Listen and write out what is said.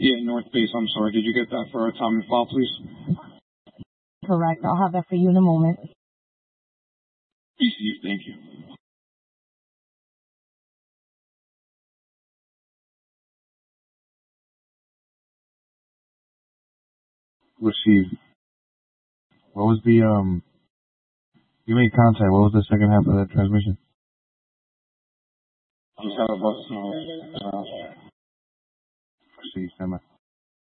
Yeah, North Base, I'm sorry. Did you get that for time and file, please? Correct. I'll have that for you in a moment. Received, thank you. Received. What was the, you made contact. What was the second half of the transmission? Just have a bus. Received, stand by.